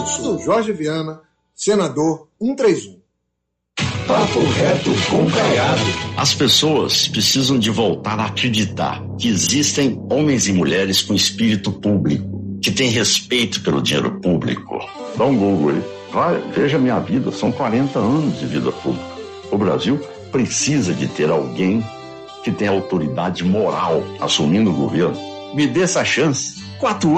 do Sul. Jorge Viana, senador 131. Papo reto com Caiado. As pessoas precisam de voltar a acreditar que existem homens e mulheres com espírito público, que têm respeito pelo dinheiro público. Dá um Google aí. Vai, veja minha vida, são 40 anos de vida pública. O Brasil precisa de ter alguém que tenha autoridade moral assumindo o governo. Me dê essa chance. 4 anos.